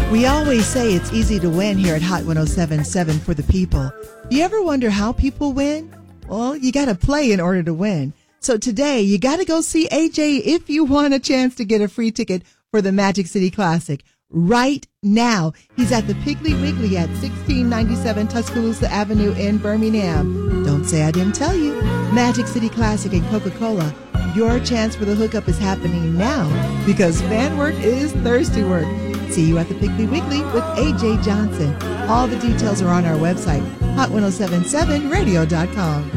We always say it's easy to win here at Hot 107.7 for the people. Do you ever wonder how people win? Well, you got to play in order to win. So today, you got to go see AJ if you want a chance to get a free ticket for the Magic City Classic. Right now, he's at the Piggly Wiggly at 1697 Tuscaloosa Avenue in Birmingham. Don't say I didn't tell you. Magic City Classic and Coca-Cola. Your chance for the hookup is happening now because fan work is thirsty work. See you at the Piggly Wiggly with AJ Johnson. All the details are on our website, hot1077radio.com.